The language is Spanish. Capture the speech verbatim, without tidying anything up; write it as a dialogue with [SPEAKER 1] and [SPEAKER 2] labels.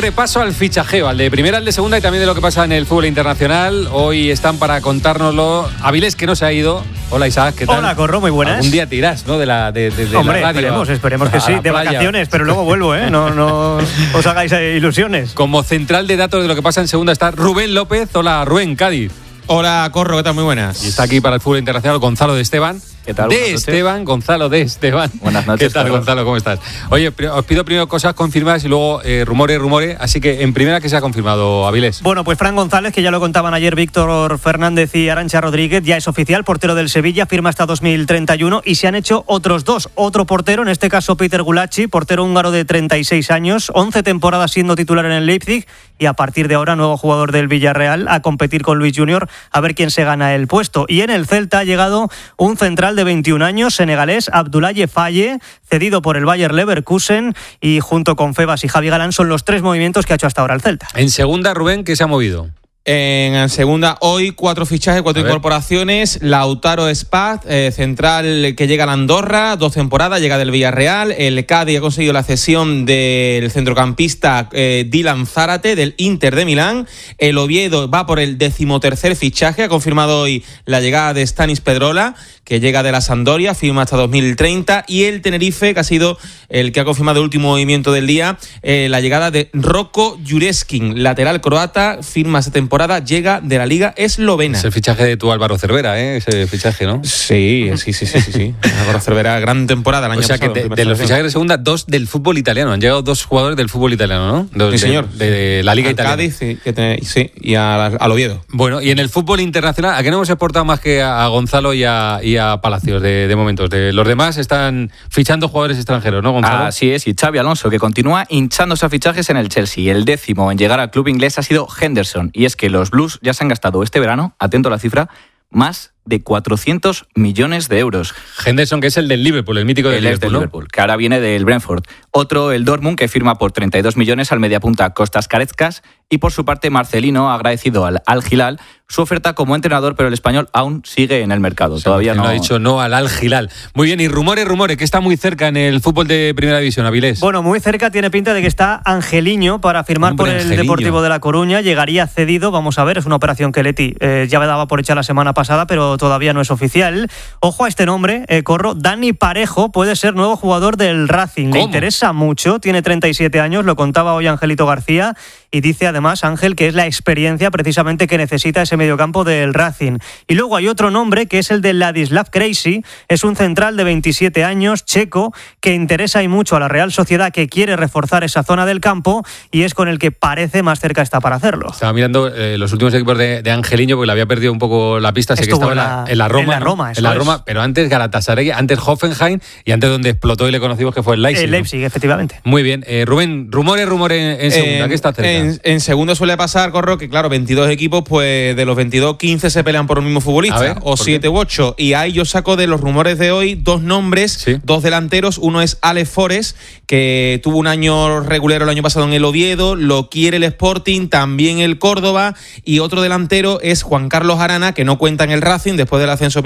[SPEAKER 1] repaso al fichajeo, al de primera, al de segunda y también de lo que pasa en el fútbol internacional. Hoy están para contárnoslo Avilés, que no se ha ido. Hola Isaac, ¿qué tal?
[SPEAKER 2] Hola Corro, muy buenas.
[SPEAKER 1] Un día te irás, ¿no? De la, de, de, de
[SPEAKER 2] Hombre,
[SPEAKER 1] la radio.
[SPEAKER 2] esperemos, esperemos que sí, de
[SPEAKER 1] playa.
[SPEAKER 2] vacaciones, pero luego vuelvo, ¿eh? No, no os hagáis ilusiones.
[SPEAKER 1] Como central de datos de lo que pasa en segunda está Rubén López. Hola Rubén, Cádiz.
[SPEAKER 3] Hola Corro, ¿qué tal? Muy buenas.
[SPEAKER 1] Y está aquí para el fútbol internacional Gonzalo de Esteban.
[SPEAKER 4] ¿Qué tal?
[SPEAKER 1] De Esteban, Gonzalo de Esteban.
[SPEAKER 4] Buenas noches.
[SPEAKER 1] ¿Qué tal,
[SPEAKER 4] Carlos?
[SPEAKER 1] Gonzalo? ¿Cómo estás? Oye, os pido primero cosas confirmadas y luego eh, rumores, rumores. Así que en primera, ¿qué se ha confirmado, Avilés?
[SPEAKER 2] Bueno, pues Fran González, que ya lo contaban ayer Víctor Fernández y Arantxa Rodríguez, ya es oficial, portero del Sevilla, firma hasta dos mil treinta y uno y se han hecho otros dos. Otro portero, en este caso Peter Gulacsi, portero húngaro de treinta y seis años, once temporadas siendo titular en el Leipzig y a partir de ahora nuevo jugador del Villarreal a competir con Luis Junior a ver quién se gana el puesto. Y en el Celta ha llegado un central de veintiún años, senegalés, Abdoulaye Faye, cedido por el Bayer Leverkusen, y junto con Febas y Javi Galán son los tres movimientos que ha hecho hasta ahora el Celta.
[SPEAKER 1] En segunda, Rubén, ¿qué se ha movido?
[SPEAKER 3] En segunda, hoy cuatro fichajes, cuatro incorporaciones. Lautaro Spaz, eh, central que llega a la Andorra, dos temporadas, llega del Villarreal. El Cádiz ha conseguido la cesión del centrocampista eh, Dylan Zárate del Inter de Milán. El Oviedo va por el decimotercer fichaje, ha confirmado hoy la llegada de Stanis Pedrola, que llega de la Sampdoria, firma hasta dos mil treinta. Y el Tenerife, que ha sido el que ha confirmado el último movimiento del día, eh, la llegada de Roko Jureskin, lateral croata, firma esta temporada. Llega de la Liga Eslovena.
[SPEAKER 1] Es el fichaje de tu Álvaro Cervera, ¿eh? Ese fichaje, ¿no?
[SPEAKER 3] Sí, sí, sí, sí, sí, sí. Álvaro Cervera, gran temporada el año pasado.
[SPEAKER 1] O sea que de, de los fichajes de segunda, dos del fútbol italiano. Han llegado dos jugadores del fútbol italiano, ¿no? Dos,
[SPEAKER 3] sí, señor.
[SPEAKER 1] De, de la Liga
[SPEAKER 3] al
[SPEAKER 1] italiana.
[SPEAKER 3] Cádiz, sí, que te, sí y a, al Oviedo.
[SPEAKER 1] Bueno, y en el fútbol internacional, ¿a qué no hemos exportado más que a Gonzalo y a, y a Palacios de, de momentos? De, los demás están fichando jugadores extranjeros, ¿no, Gonzalo?
[SPEAKER 4] Así es, y Xabi Alonso, que continúa hinchándose a fichajes en el Chelsea. El décimo en llegar al club inglés ha sido Henderson, y es que los Blues ya se han gastado este verano, atento a la cifra, más de cuatrocientos millones de euros.
[SPEAKER 1] Henderson, que es el del Liverpool, el mítico del
[SPEAKER 4] el
[SPEAKER 1] Liverpool,
[SPEAKER 4] del
[SPEAKER 1] ¿no?
[SPEAKER 4] Liverpool, que ahora viene del Brentford. Otro, el Dortmund, que firma por treinta y dos millones al mediapunta Kostas Kareckas. Y por su parte, Marcelino ha agradecido al Al Hilal su oferta como entrenador, pero el español aún sigue en el mercado.
[SPEAKER 1] O sea,
[SPEAKER 4] Todavía no
[SPEAKER 1] ha dicho no al Al Hilal. Muy bien, y rumores, rumores, que está muy cerca en el fútbol de Primera División, Avilés.
[SPEAKER 2] Bueno, muy cerca tiene pinta de que está Angeliño para firmar
[SPEAKER 1] Hombre,
[SPEAKER 2] por el
[SPEAKER 1] Angeliño.
[SPEAKER 2] Deportivo de La Coruña. Llegaría cedido, vamos a ver, es una operación que Leti eh, ya me daba por hecha la semana pasada, pero todavía no es oficial. Ojo a este nombre, eh, Corro, Dani Parejo puede ser nuevo jugador del Racing.
[SPEAKER 1] ¿Cómo?
[SPEAKER 2] Le interesa mucho, tiene treinta y siete años, lo contaba hoy Angelito García, y dice además Ángel que es la experiencia precisamente que necesita ese mediocampo del Racing. Y luego hay otro nombre que es el de Ladislav Krejci, es un central de veintisiete años, checo, que interesa y mucho a la Real Sociedad, que quiere reforzar esa zona del campo y es con el que parece más cerca está para hacerlo.
[SPEAKER 1] Estaba mirando eh, los últimos equipos de, de Angeliño porque le había perdido un poco la pista, sé que
[SPEAKER 2] Estuvo
[SPEAKER 1] estaba en la, en la Roma.
[SPEAKER 2] en la
[SPEAKER 1] ¿no?
[SPEAKER 2] Roma,
[SPEAKER 1] en la
[SPEAKER 2] eso
[SPEAKER 1] Roma,
[SPEAKER 2] es.
[SPEAKER 1] pero antes Galatasaray, antes Hoffenheim y antes donde explotó y le conocimos que fue el Leipzig.
[SPEAKER 2] El Leipzig,
[SPEAKER 1] ¿no?
[SPEAKER 2] efectivamente.
[SPEAKER 1] Muy bien. Eh, Rubén, rumores, rumores en, en segunda,
[SPEAKER 3] En-
[SPEAKER 1] ¿qué está cerca?
[SPEAKER 3] En, en segunda suele pasar, Corro, que claro, veintidós equipos, pues de los veintidós, quince se pelean por un mismo futbolista.
[SPEAKER 1] A ver,
[SPEAKER 3] o
[SPEAKER 1] ¿por
[SPEAKER 3] siete u ocho. Y ahí yo saco de los rumores de hoy dos nombres,
[SPEAKER 1] Sí.
[SPEAKER 3] dos delanteros. Uno es Alex Forest, que tuvo un año regulero el año pasado en el Oviedo, lo quiere el Sporting, también el Córdoba. Y otro delantero es Juan Carlos Arana, que no cuenta en el Racing después del ascenso